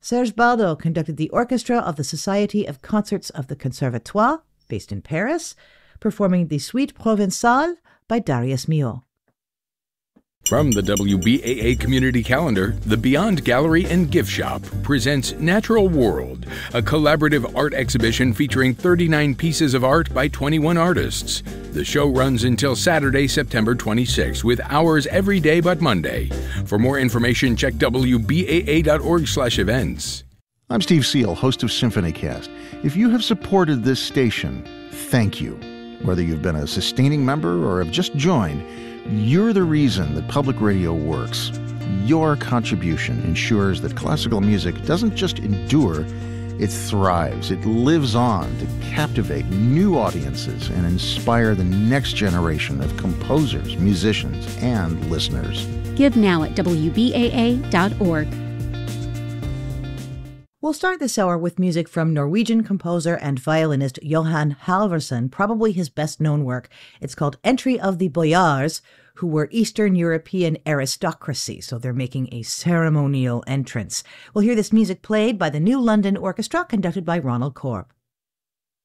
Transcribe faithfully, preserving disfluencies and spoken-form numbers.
Serge Baldot conducted the orchestra of the Society of Concerts of the Conservatoire, based in Paris, performing the Suite Provençale by Darius Milhaud. From the W B A A Community Calendar, the Beyond Gallery and Gift Shop presents Natural World, a collaborative art exhibition featuring thirty-nine pieces of art by twenty-one artists. The show runs until Saturday, September twenty-sixth, with hours every day but Monday. For more information, check W B A A dot org slash events. I'm Steve Seal, host of SymphonyCast. If you have supported this station, thank you. Whether you've been a sustaining member or have just joined, you're the reason that public radio works. Your contribution ensures that classical music doesn't just endure, it thrives. It lives on to captivate new audiences and inspire the next generation of composers, musicians, and listeners. Give now at W B A A dot org. We'll start this hour with music from Norwegian composer and violinist Johan Halvorsen, probably his best-known work. It's called Entry of the Boyars, who were Eastern European aristocracy, so they're making a ceremonial entrance. We'll hear this music played by the New London Orchestra, conducted by Ronald Korb.